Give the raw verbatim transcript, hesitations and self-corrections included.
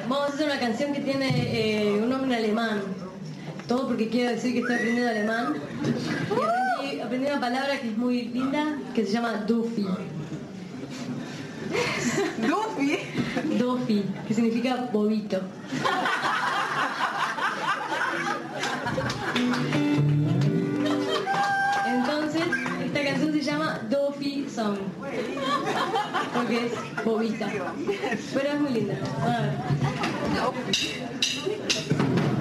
Vamos a hacer una canción que tiene eh, un nombre en alemán. Todo porque quiero decir que estoy aprendiendo alemán. Y aprendí, aprendí una palabra que es muy linda, que se llama Duffy. ¿Duffy? Duffy, que significa bobito. Entonces, esta canción se llama Duffy Song. Porque es bobita. Pero es muy linda. A ver.